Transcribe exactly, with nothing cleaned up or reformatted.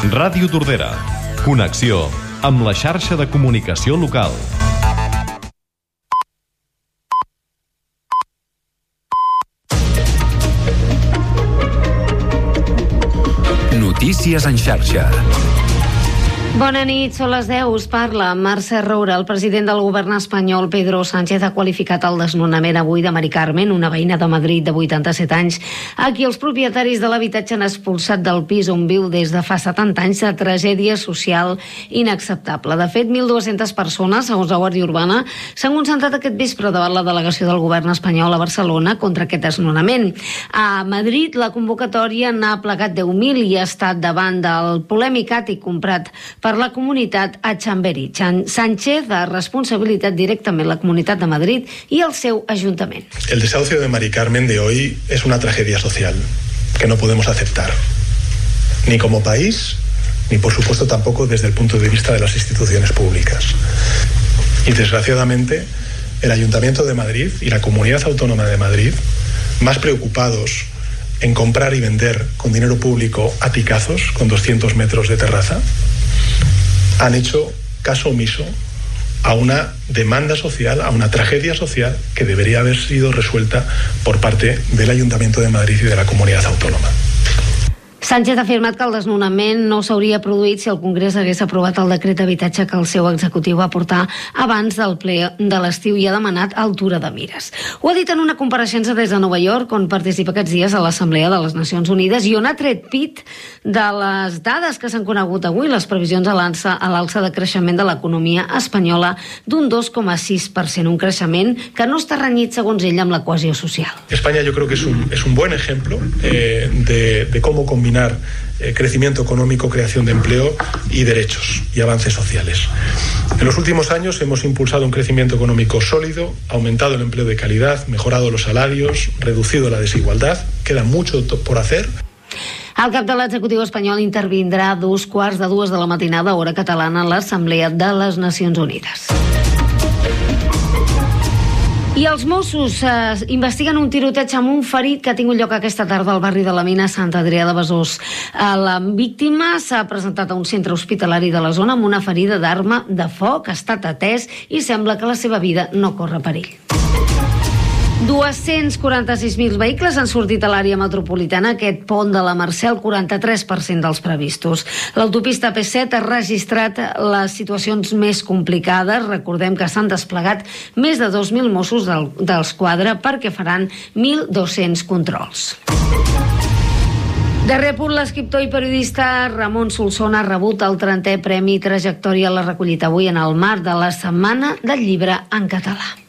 Ràdio Tordera. Connexió amb la xarxa de comunicació local. Notícies en xarxa. Bona nit, són les deu, us parla Mercè Roura. El president del govern espanyol, Pedro Sánchez, ha qualificat el desnonament avui de Mari Carmen, una veïna de Madrid de vuitanta-set anys, a qui els propietaris de l'habitatge han expulsat del pis on viu des de fa setanta anys, de tragèdia social inacceptable. De fet, mil dues-centes persones, segons la Guàrdia Urbana, s'han concentrat aquest vespre davant la delegació del govern espanyol a Barcelona contra aquest desnonament. A Madrid, la convocatòria n'ha plegat deu mil i ha estat davant del polèmic àtic comprat per la comunitat a Chamberí. Sánchez ha responsabilitzat directament la Comunitat de Madrid i el seu Ajuntament. El desahucio de Mari Carmen de hoy es una tragedia social que no podemos aceptar, ni como país, ni por supuesto tampoco desde el punto de vista de las instituciones públicas. Y desgraciadamente, el Ayuntamiento de Madrid y la Comunidad Autónoma de Madrid, más preocupados en comprar y vender con dinero público aticazos con doscientos metros de terraza, han hecho caso omiso a una demanda social, a una tragedia social que debería haber sido resuelta por parte del Ayuntamiento de Madrid y de la Comunidad Autónoma. Sánchez ha afirmat que el desnonament no s'hauria produït si el Congrés hagués aprovat el decret d'habitatge que el seu executiu va portar abans del ple de l'estiu i ha demanat altura de mires. Ho ha dit en una compareixença des de Nova York, on participa aquests dies a l'Assemblea de les Nacions Unides i on ha tret pit de les dades que s'han conegut avui, les previsions a l'alça a l'alça de creixement de l'economia espanyola d'un dos coma sis per cent, un creixement que no està renyit, segons ell, amb la cohesió social. España yo creo que es un, es un buen ejemplo eh, de, de cómo combinar Eh, crecimiento económico, creación de empleo y derechos y avances sociales. En los últimos años hemos impulsado un crecimiento económico sólido, aumentado el empleo de calidad, mejorado los salarios, reducido la desigualdad. Queda mucho por hacer. El cap de l'executiu espanyol intervindrà a dos quarts de dues de la matinada, hora catalana, a l'Assemblea de les Nacions Unides. I els Mossos eh, investiguen un tiroteig amb un ferit que ha tingut lloc aquesta tarda al barri de la Mina, Sant Adrià de Besòs. Eh, la víctima s'ha presentat a un centre hospitalari de la zona amb una ferida d'arma de foc, ha estat atès i sembla que la seva vida no corre perill. dos-cents quaranta-sis mil vehicles han sortit a l'àrea metropolitana. Aquest pont de la Mercè, el quaranta-tres per cent dels previstos. L'autopista P set ha registrat les situacions més complicades. Recordem que s'han desplegat més de dos mil Mossos del, d'Esquadra perquè faran mil dos-cents controls. Darrer punt, l'escriptor i periodista Ramon Solsona ha rebut el trentè Premi Trajectòria. L'ha recollit avui en el marc de la Setmana del Llibre en Català.